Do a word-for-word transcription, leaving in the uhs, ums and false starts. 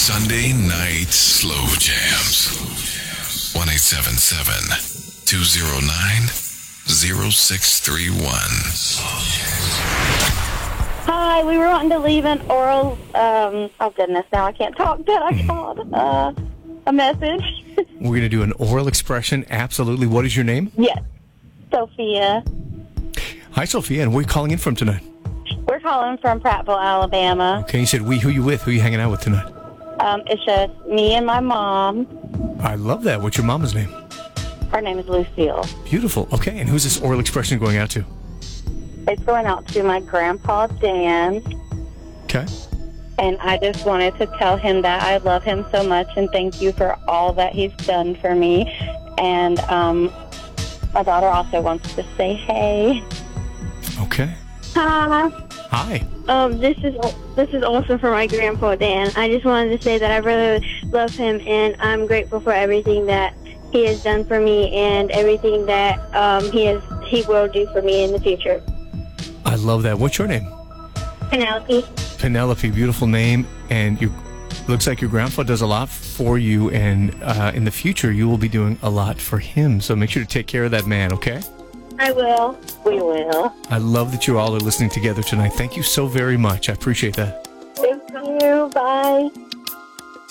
Sunday Night Slow Jams. one eight seven seven, two oh nine, oh six three one. Hi, we were wanting to leave an oral, um, oh goodness, now I can't talk, but I called, uh, a message. We're going to do an oral expression. Absolutely. What is your name? Yes, Sophia. Hi, Sophia. And where are you calling in from tonight? We're calling from Prattville, Alabama. Okay, you said we. Who you with? Who you hanging out with tonight? Um, it's just me and my mom. I love that. What's your mama's name? Her name is Lucille. Beautiful. Okay, and who's this oral expression going out to? It's going out to my grandpa, Dan. Okay. And I just wanted to tell him that I love him so much and thank you for all that he's done for me. And um, my daughter also wants to say hey. Okay. Hi. Hi. Um, this is this is also for my grandpa Dan. I just wanted to say that I really love him and I'm grateful for everything that he has done for me and everything that um, he has he will do for me in the future. I love that. What's your name? Penelope. Penelope. Beautiful name. And you looks like your grandpa does a lot for you, and uh, in the future you will be doing a lot for him. So make sure to take care of that man. Okay. I will. We will. I love that you all are listening together tonight. Thank you so very much. I appreciate that. Thank you. Bye.